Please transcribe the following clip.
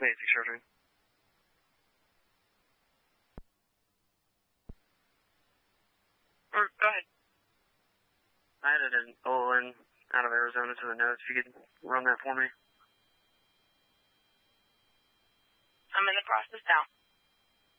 basic surgery. Or, go ahead. I added an OLN out of Arizona to the notes. If you could run that for me. I'm in the process now.